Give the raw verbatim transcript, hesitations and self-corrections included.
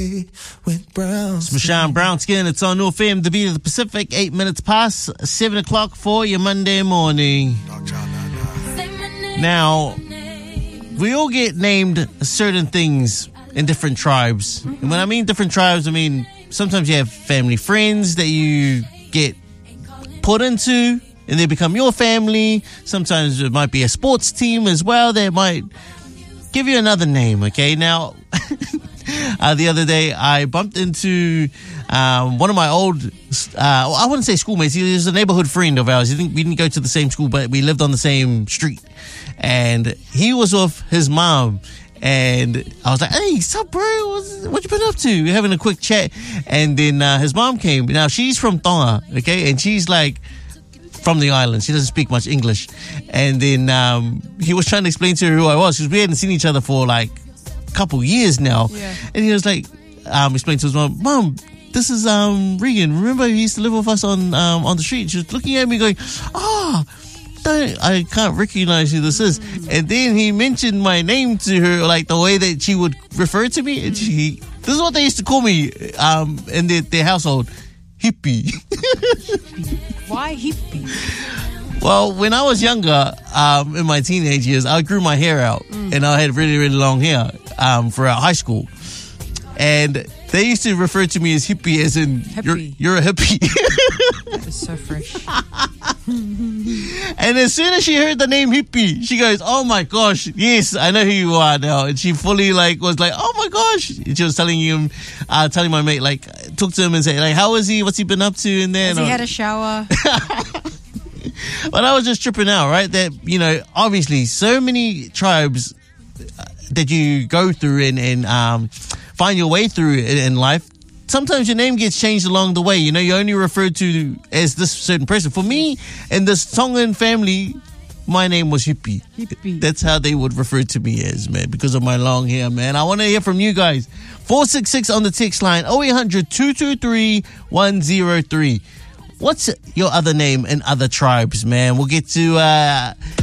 With brown it's Michelle Brown Skin. It's on North F M, the beat of the Pacific. Eight minutes past seven o'clock for your Monday morning. Now, we all get named certain things in different tribes. And when I mean different tribes, I mean sometimes you have family friends that you get put into and they become your family. Sometimes it might be a sports team as well. They might give you another name, okay? Now, uh, the other day I bumped into um, one of my old, uh, I wouldn't say schoolmates, he was a neighborhood friend of ours. I think we didn't go to the same school, but we lived on the same street. And he was with his mom. And I was like, hey, sup, bro? What's, what you been up to? We're having a quick chat. And then uh, his mom came. Now, she's from Tonga, okay? And she's like from the island. She doesn't speak much English. And then um, he was trying to explain to her who I was because we hadn't seen each other for like a couple years now. Yeah. And he was like, um, explained to his mom, Mom, this is um, Regan. Remember he used to live with us on um, on the street? She was looking at me going, ah, oh, I can't recognize who this is. Mm. And then he mentioned my name to her, like the way that she would refer to me. And she, this is what they used to call me um, in their, their household, hippie. Why hippie? Well, when I was younger, um, in my teenage years, I grew my hair out. Mm. And I had really, really long hair um, throughout high school. And they used to refer to me as hippie, as in, you're, you're a hippie. That is so fresh. And as soon as she heard the name hippie, she goes, oh my gosh, yes, I know who you are now. And she fully like was like, oh my gosh. And she was telling him, uh, telling my mate, like, talk to him and say, like, how is he? What's he been up to in there? Has and he I, had a shower? But I was just tripping out, right? That, you know, obviously so many tribes that you go through and, and um, find your way through in, in life. Sometimes your name gets changed along the way. You know, you're only referred to as this certain person. For me and this Tongan family, my name was Hippie. Hippie. That's how they would refer to me as, man, because of my long hair, man. I want to hear from you guys. four six six on the text line, oh eight hundred, two two three, one oh three. What's your other name in other tribes, man? We'll get to... Uh